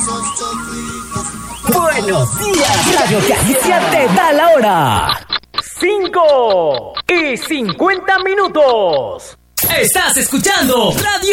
Buenos días, Radio Galicia te da la hora. 5:50. Estás escuchando Radio